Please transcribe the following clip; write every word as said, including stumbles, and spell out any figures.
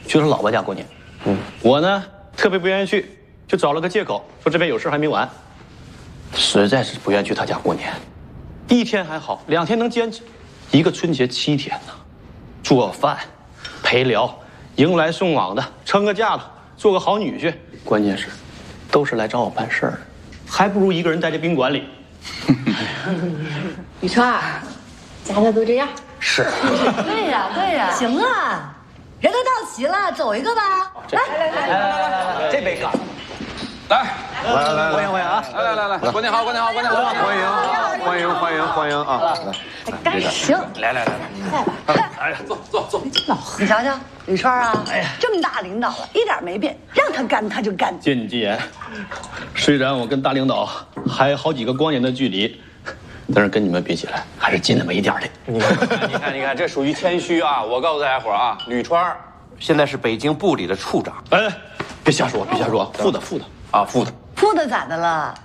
去他老婆家过年。嗯，我呢特别不愿意去，就找了个借口说这边有事还没完，实在是不愿意去他家过年。一天还好，两天能坚持，一个春节七天呢，做饭、陪聊、迎来送往的，撑个架子，做个好女婿。关键是，都是来找我办事儿的，还不如一个人待在宾馆里。 宇川，家家都这样。 是。 对呀，对呀。 行啊，人都到齐了，走一个吧。 来来来来来来来，这杯干。 来来来来， 欢迎欢迎啊！来来来来，过年好，过年好，过年好！ 欢迎欢迎欢迎欢迎啊！ 干行， 来来来来，哎呀，坐坐坐。 你瞧瞧，李川啊，这么大领导了，一点没变，让他干他就干。 借你吉言，虽然我跟大领导还有好几个光年的距离，但是跟你们比起来，还是近那么一点的。 你看，你看，你看，这属于谦虚啊！我告诉大家伙啊，吕川现在是北京部里的处长。 哎，别瞎说，别瞎说，副的副的。 啊，副的， 副的咋的了？